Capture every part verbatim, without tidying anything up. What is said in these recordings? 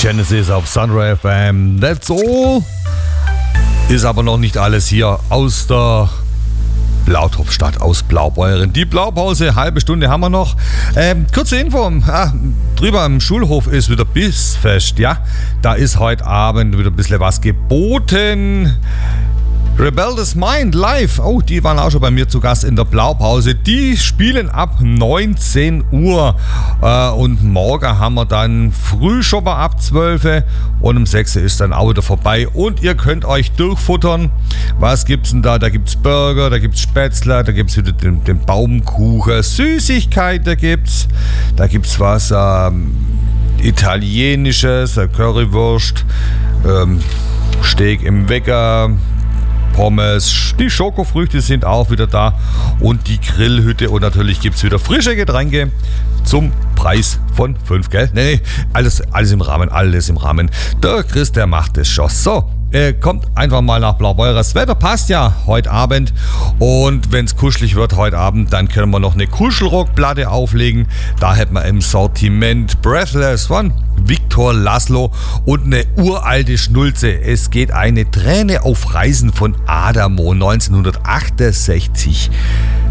Genesis auf Sunray F M. That's all. Ist aber noch nicht alles hier aus der Blautopfstadt, aus Blaubeuren. Die Blaupause, halbe Stunde haben wir noch. Ähm, kurze Info, ah, drüber am Schulhof ist wieder Bissfest, ja. Da ist heute Abend wieder ein bisschen was geboten. Rebellious Mind live, oh, die waren auch schon bei mir zu Gast in der Blaupause. Die spielen ab neunzehn Uhr äh, und morgen haben wir dann Frühschopper ab zwölf Uhr und um sechs Uhr ist dann auch wieder vorbei und ihr könnt euch durchfuttern. Was gibt's denn da? Da gibt's Burger, da gibt's Spätzle, da gibt's wieder den, den Baumkuchen, Süßigkeiten gibt's, da gibt's was ähm, Italienisches, Currywurst, ähm, Steak im Wecker, Pommes, die Schokofrüchte sind auch wieder da und die Grillhütte und natürlich gibt es wieder frische Getränke zum Preis von fünf, gell? Nee, nee, alles, alles im Rahmen, alles im Rahmen. Der Chris, der macht es schon. So, äh, kommt einfach mal nach Blaubeuren. Das Wetter passt ja heute Abend und wenn es kuschelig wird heute Abend, dann können wir noch eine Kuschelrockplatte auflegen. Da hätten wir im Sortiment Breathless von Victor Laszlo und eine uralte Schnulze. Es geht eine Träne auf Reisen von Adamo neunzehnhundertachtundsechzig.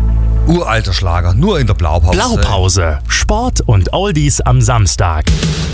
Uralter Schlager, nur in der Blaupause. Blaupause, Sport und Oldies am Samstag.